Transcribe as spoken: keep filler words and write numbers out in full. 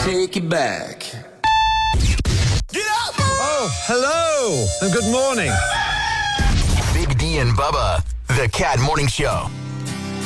Take it back. Get up! Oh, hello, and good morning. Big D and Bubba, the Cat Morning Show.